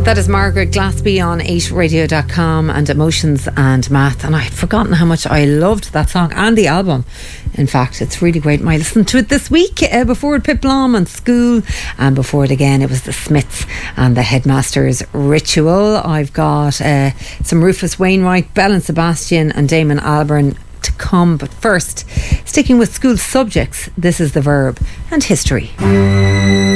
That is Margaret Glaspie on 8radio.com and Emotions and Math. And I had forgotten how much I loved that song and the album. In fact, it's really great. I listened to it this week. Before it, Pip Blom and School. And before it again, it was the Smiths and the Headmaster's Ritual. I've got some Rufus Wainwright, Belle and Sebastian and Damon Albarn to come. But first, sticking with school subjects, this is The Verb and History.